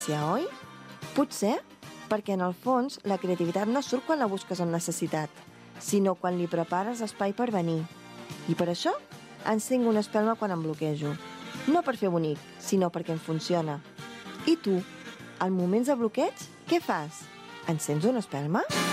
oi? Potser perquè en el fons la creativitat no surt quan la busques amb necessitat, sinó quan li prepares espai per venir. I per això encenc una espelma quan em bloquejo. No per fer bonic, sinó perquè em funciona. I tu, en moments de bloqueig, què fas? Encens una espelma?